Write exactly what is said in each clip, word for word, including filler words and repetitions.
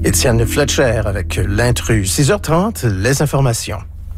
Étienne Fletcher avec l'intrus. six heures trente, les informations.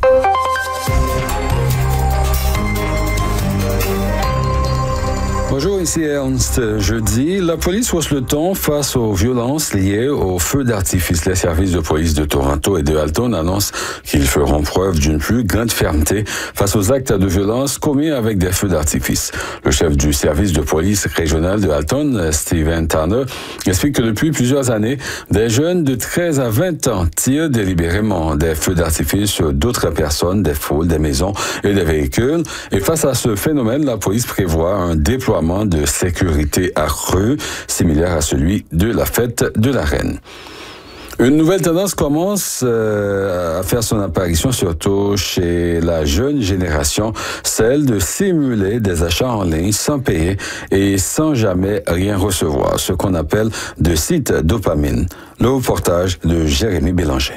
Bonjour, ici Ernst. Jeudi, la police hausse le ton face aux violences liées aux feux d'artifice. Les services de police de Toronto et de Halton annoncent qu'ils feront preuve d'une plus grande fermeté face aux actes de violence commis avec des feux d'artifice. Le chef du service de police régional de Halton, Stephen Tanner, explique que depuis plusieurs années, des jeunes de treize à vingt ans tirent délibérément des feux d'artifice sur d'autres personnes, des foules, des maisons et des véhicules. Et face à ce phénomène, la police prévoit un déploiement de sécurité accru, similaire à celui de la fête de la Reine. Une nouvelle tendance commence euh, à faire son apparition, surtout chez la jeune génération, celle de simuler des achats en ligne sans payer et sans jamais rien recevoir, ce qu'on appelle de sites dopamine. Le reportage de Jérémy Bélanger.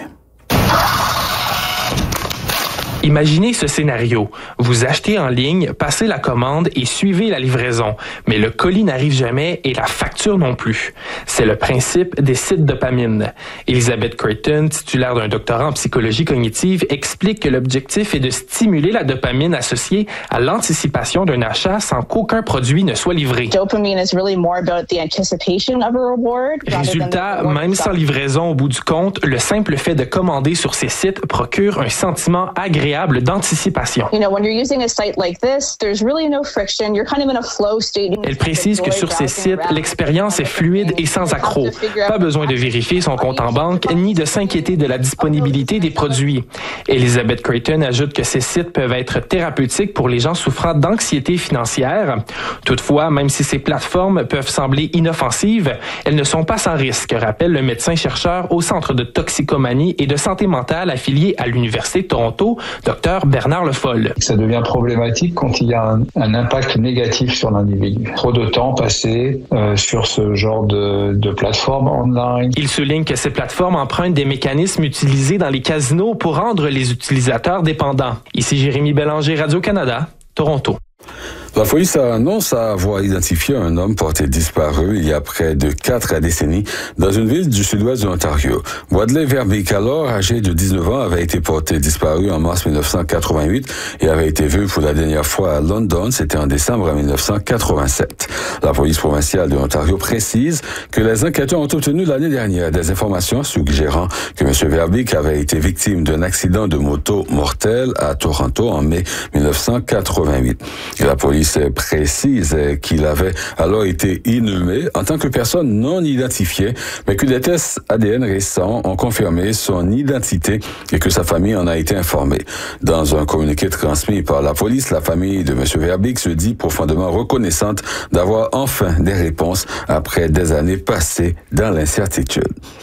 Imaginez ce scénario. Vous achetez en ligne, passez la commande et suivez la livraison. Mais le colis n'arrive jamais et la facture non plus. C'est le principe des sites dopamine. Elizabeth Creighton, titulaire d'un doctorat en psychologie cognitive, explique que l'objectif est de stimuler la dopamine associée à l'anticipation d'un achat sans qu'aucun produit ne soit livré. Résultat, même sans livraison au bout du compte, le simple fait de commander sur ces sites procure un sentiment agréable d'anticipation. Elle précise que sur ces sites, l'expérience est fluide et sans accroc. Pas besoin de vérifier son compte en banque ni de s'inquiéter de la disponibilité des produits. Elizabeth Creighton ajoute que ces sites peuvent être thérapeutiques pour les gens souffrant d'anxiété financière. Toutefois, même si ces plateformes peuvent sembler inoffensives, elles ne sont pas sans risque, rappelle le médecin-chercheur au Centre de toxicomanie et de santé mentale affilié à l'Université de Toronto, Docteur Bernard Le Foll. Ça devient problématique quand il y a un, un impact négatif sur l'individu. Trop de temps passé euh, sur ce genre de, de plateforme online. Il souligne que ces plateformes empruntent des mécanismes utilisés dans les casinos pour rendre les utilisateurs dépendants. Ici Jérémy Bélanger, Radio-Canada, Toronto. La police annonce avoir identifié un homme porté disparu il y a près de quatre décennies dans une ville du sud-ouest de l'Ontario. Wadley Verbeek, alors âgé de dix-neuf ans, avait été porté disparu en mars dix-neuf cent quatre-vingt-huit et avait été vu pour la dernière fois à London, c'était en décembre dix-neuf cent quatre-vingt-sept. La police provinciale de l'Ontario précise que les enquêteurs ont obtenu l'année dernière des informations suggérant que M. Verbeek avait été victime d'un accident de moto mortel à Toronto en mai dix-neuf cent quatre-vingt-huit. Et la police précise qu'il avait alors été inhumé en tant que personne non identifiée, mais que des tests A D N récents ont confirmé son identité et que sa famille en a été informée. Dans un communiqué transmis par la police, la famille de M. Verbeek se dit profondément reconnaissante d'avoir enfin des réponses après des années passées dans l'incertitude.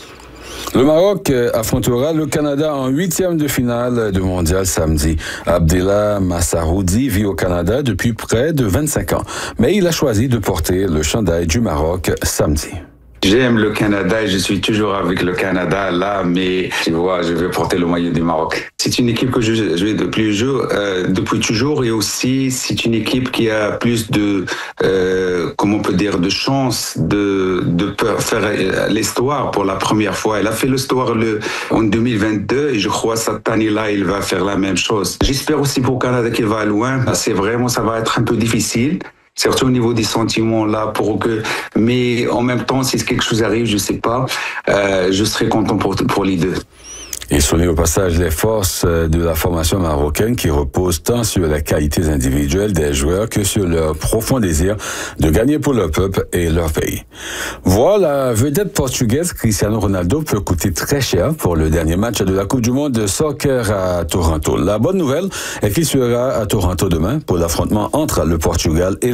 Le Maroc affrontera le Canada en huitième de finale de mondial samedi. Abdellah Massaroudi vit au Canada depuis près de vingt-cinq ans, mais il a choisi de porter le chandail du Maroc samedi. J'aime le Canada et je suis toujours avec le Canada là, mais tu vois, je vais porter le maillot du Maroc. C'est une équipe que je joue depuis, euh, depuis toujours et aussi c'est une équipe qui a plus de, euh, comment on peut dire, de chance de, de faire l'histoire pour la première fois. Elle a fait l'histoire le, en deux mille vingt-deux et je crois cette année-là, il va faire la même chose. J'espère aussi pour le Canada qu'il va loin. C'est vraiment, ça va être un peu difficile. Surtout au niveau des sentiments là pour que, mais en même temps si quelque chose arrive, je sais pas, euh, je serai content pour pour les deux. Il souligne au passage les forces de la formation marocaine qui reposent tant sur les qualités individuelles des joueurs que sur leur profond désir de gagner pour leur peuple et leur pays. Voir la vedette portugaise Cristiano Ronaldo peut coûter très cher pour le dernier match de la Coupe du monde de soccer à Toronto. La bonne nouvelle est qu'il sera à Toronto demain pour l'affrontement entre le Portugal et